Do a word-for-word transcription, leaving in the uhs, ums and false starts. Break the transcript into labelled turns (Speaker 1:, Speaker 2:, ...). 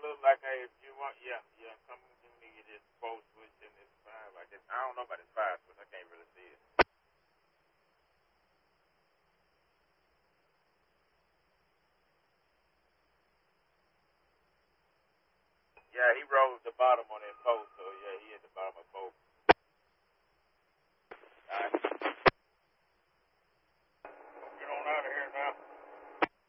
Speaker 1: look like I, if you want, yeah, yeah, come give me this four switch and this five. I guess I don't know about this five switch. I can't really see it. Yeah, he rolled the bottom on